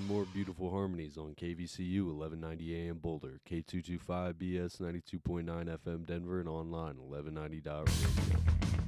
more beautiful harmonies on KVCU 1190 AM Boulder, K225BS 92.9 FM Denver, and online 1190.radio.